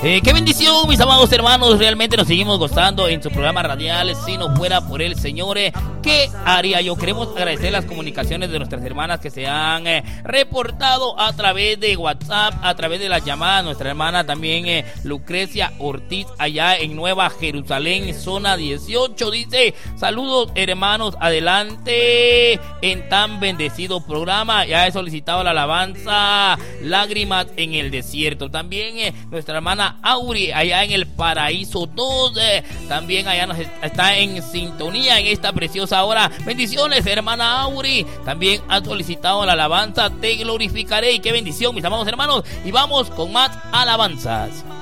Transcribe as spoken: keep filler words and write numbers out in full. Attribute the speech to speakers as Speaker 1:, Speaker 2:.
Speaker 1: Eh, qué bendición, mis amados hermanos. Realmente nos seguimos gozando en su programa radial. Si no fuera por el Señor, eh, ¿qué haría yo? Queremos agradecer las comunicaciones de nuestras hermanas que se han eh, reportado a través de WhatsApp, a través de las llamadas. Nuestra hermana también, eh, Lucrecia Ortiz, allá en Nueva Jerusalén, zona dieciocho, dice: saludos, hermanos, adelante en tan bendecido programa. Ya he solicitado la alabanza Lágrimas en el Desierto. También eh, nuestra hermana Auri, allá en el Paraíso dos, eh, también allá nos está en sintonía en esta preciosa hora. Bendiciones, hermana Auri. También ha solicitado la alabanza Te glorificaré. Y qué bendición, mis amados hermanos. Y vamos con más alabanzas.